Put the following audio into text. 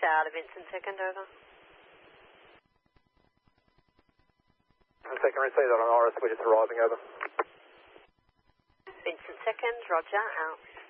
out of Vincent second, over. Second, receive that on RS, we're just arriving, over. Vincent second, roger, out.